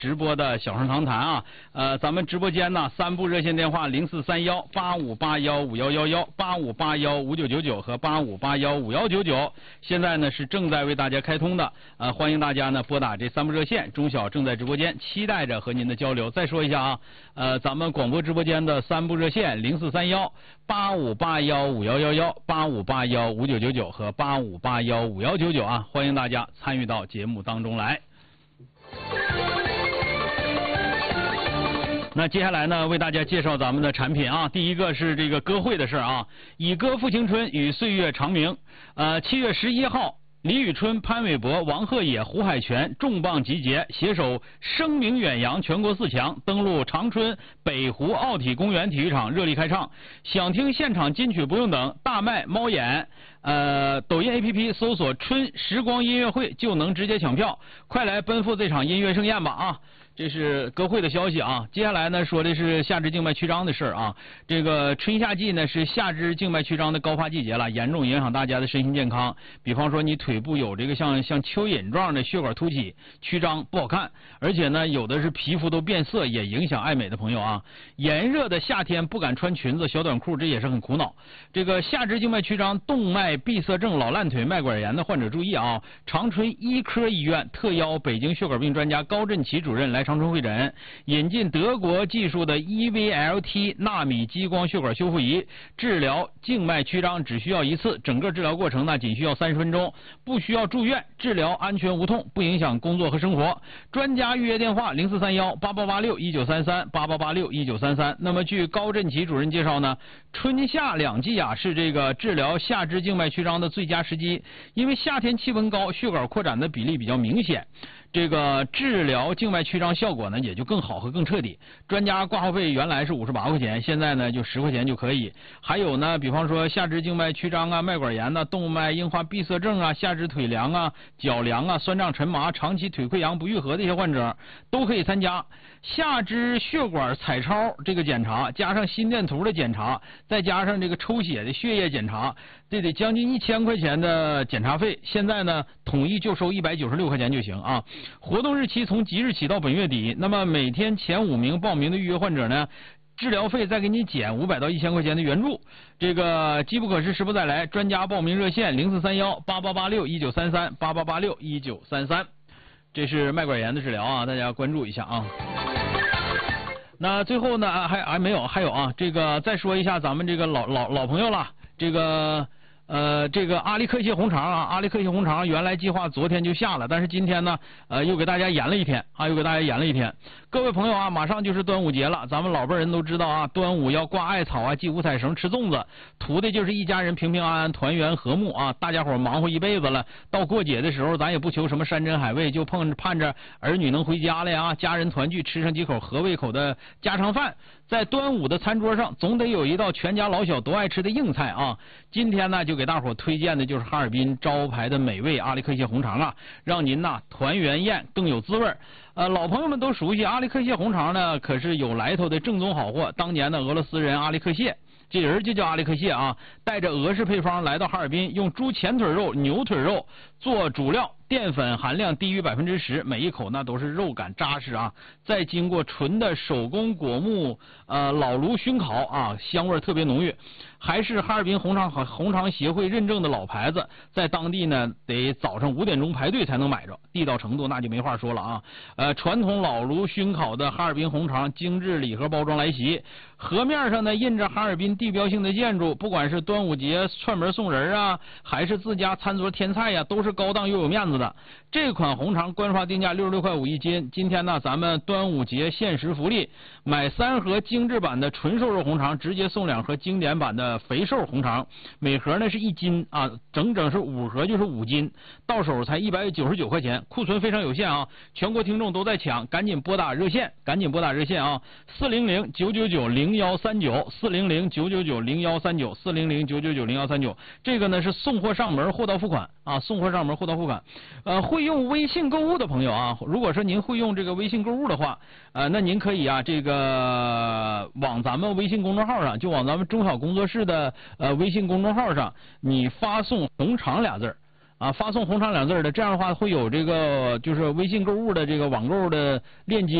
直播的小声长谈啊，咱们直播间呢3部热线电话04318581511185815999和85815199，现在呢是正在为大家开通的，欢迎大家呢拨打这3部热线，钟晓正在直播间，期待着和您的交流。再说一下啊，咱们广播直播间的3部热线04318581511185815999和85815199啊，欢迎大家参与到节目当中来。那接下来呢，为大家介绍咱们的产品啊。第一个是这个歌会的事啊，以歌赴青春，与岁月长鸣。7月11号，李宇春、潘玮柏、王鹤野、胡海泉重磅集结，携手声名远扬全国4强，登陆长春北湖奥体公园体育场热力开唱。想听现场金曲不用等，大麦、猫眼。抖音 APP 搜索春时光音乐会就能直接抢票，快来奔赴这场音乐盛宴吧啊！这是歌会的消息啊。接下来呢，说的是下肢静脉曲张的事啊。这个春夏季呢是下肢静脉曲张的高发季节了，严重影响大家的身心健康。比方说你腿部有这个像蚯蚓状的血管凸起、曲张不好看，而且呢有的是皮肤都变色，也影响爱美的朋友啊。炎热的夏天不敢穿裙子、小短裤，这也是很苦恼。这个下肢静脉曲张、动脉闭塞症、老烂腿、脉管炎的患者注意啊！长春医科医院特邀北京血管病专家高振奇主任来长春会诊，引进德国技术的 EVLT 纳米激光血管修复仪，治疗静脉曲张只需要1次，整个治疗过程呢仅需要30分钟，不需要住院，治疗安全无痛，不影响工作和生活。专家预约电话04318886193388861933。那么据高振奇主任介绍呢，春夏两季啊是这个治疗下肢静脉曲张的最佳时机，因为夏天气温高，血管扩展的比例比较明显，这个治疗静脉曲张效果呢也就更好和更彻底。专家挂号费原来是58块钱，现在呢就10块钱就可以。还有呢，比方说下肢静脉曲张啊、脉管炎呐、动脉硬化闭塞症啊、下肢腿凉啊、脚凉啊、酸胀沉麻、长期腿溃疡不愈合的一些患者都可以参加。下肢血管彩超这个检查，加上心电图的检查，再加上这个抽血的血液检查，这得将近1000块钱的检查费。现在呢统一就收196块钱就行啊。活动日期从即日起到本月底，那么每天前5名报名的预约患者呢，治疗费再给你减500到1000块钱的援助。这个机不可失，时不再来，专家报名热线04318886193388861933。这是脉管炎的治疗啊，大家关注一下啊。那最后呢，还没有，还有啊，这个再说一下咱们这个老朋友了，这个阿力克谢红肠啊，阿力克谢红肠原来计划昨天就下了，但是今天呢，又给大家延了一天啊，各位朋友啊，马上就是端午节了，咱们老辈人都知道啊，端午要挂艾草啊，系五彩绳，吃粽子，图的就是一家人平平安安、团圆和睦啊。大家伙忙活一辈子了，到过节的时候，咱也不求什么山珍海味，就盼着儿女能回家了呀，家人团聚，吃上几口合胃口的家常饭。在端午的餐桌上，总得有一道全家老小都爱吃的硬菜啊。今天呢，就给大伙推荐的就是哈尔滨招牌的美味阿力克谢红肠啊，让您呐团圆宴更有滋味。老朋友们都熟悉阿力克谢红肠呢，可是有来头的正宗好货。当年的俄罗斯人阿力克谢，这人就叫阿力克谢啊，带着俄式配方来到哈尔滨，用猪前腿肉、牛腿肉做主料，淀粉含量低于10%，每一口那都是肉感扎实啊。再经过纯的手工果木老炉熏烤啊，香味特别浓郁。还是哈尔滨红肠协会认证的老牌子，在当地呢得早上5点钟排队才能买着，地道程度那就没话说了啊。传统老炉熏烤的哈尔滨红肠，精致礼盒包装来袭，盒面上呢印着哈尔滨地标性的建筑，不管是端午节串门送人啊，还是自家餐桌添菜呀，都是高档又有面子的。这款红肠官方定价66块5一斤，今天呢咱们端午节限时福利，买3盒精致版的纯瘦肉红肠，直接送2盒经典版的肥瘦红肠，每盒呢是1斤啊，整是5盒就是5斤，到手才199块钱，库存非常有限啊，全国听众都在抢，赶紧拨打热线啊，400-999-0139，400-999-0139，400-999-0139，这个呢是送货上门货到付款啊，会用微信购物的朋友啊，如果说您会用这个微信购物的话，那您可以啊，这个往咱们微信公众号上，就往咱们中小工作室的微信公众号上，你发送红肠俩字啊，发送红肠2字的，这样的话会有这个就是微信购物的这个网购的链接。